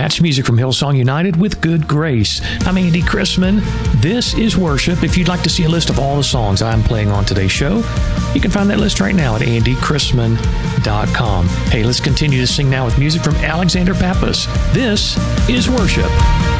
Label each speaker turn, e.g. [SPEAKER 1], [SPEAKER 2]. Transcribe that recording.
[SPEAKER 1] That's music from Hillsong United with Good Grace. I'm Andy Chrisman. This is worship. If you'd like to see a list of all the songs I'm playing on today's show, you can find that list right now at andychrisman.com. Hey, let's continue to sing now with music from Alexander Pappas. This is worship.